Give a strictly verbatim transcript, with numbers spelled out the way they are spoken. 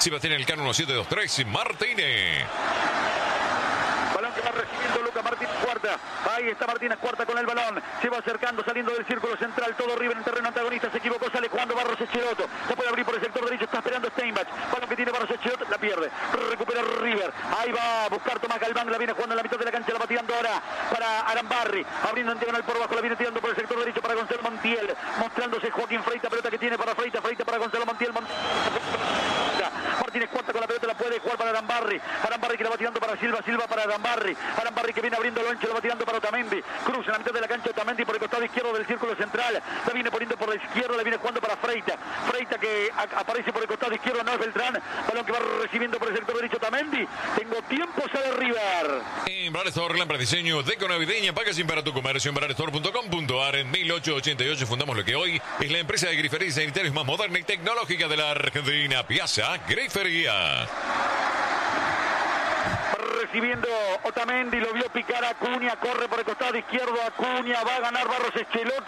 Sebastián Elcano uno siete dos tres. Martínez. Balón que va recibiendo Lucas Martínez Cuarta. Ahí está Martínez Cuarta con el balón. Se va acercando, saliendo del círculo central. Todo River en terreno antagonista. Se equivocó, sale jugando Barros Schelotto. Se puede abrir por el sector derecho. Está esperando Steinbach. Balón que tiene Barros Schelotto. La pierde. Recupera River. Ahí va a buscar Tomás Galván. La viene jugando en la mitad de la cancha. La va tirando ahora para Arambarri. Abriendo en diagonal por bajo. La viene tirando por el sector derecho para Gonzalo Montiel. Mostrándose Joaquín Freita. Pelota que tiene para Freita. Freita para Gonzalo Montiel. Mont... Martínez Cuarta con la pelota. La puede jugar para Arambarri. Arambarri que la va tirando para Silva. Silva para Arambarri. Arambarri que viene abriendo el ancho. La va tirando para Otamendi. Cruz en la mitad de la cancha. Otamendi por el costado izquierdo del círculo central. La viene poniendo por la izquierda. La viene jugando para Freita. Freita que a aparece por el costado izquierdo. No es Beltrán. Balón que va recibiendo por el sector derecho Otamendi. Tengo tiempo, sale River. En Brand Store, lámpara de diseño, deco navideña, packaging para tu comercio en brand store punto com punto a r. En mil ochocientos ochenta y ocho fundamos lo que hoy es la empresa de grifería y sanitarios más moderna y tecnológica de la Argentina. Piazza Grifería. Recibiendo Otamendi, lo vio picar a Acuña, corre por el costado izquierdo Acuña, va a ganar Barros Schelotto.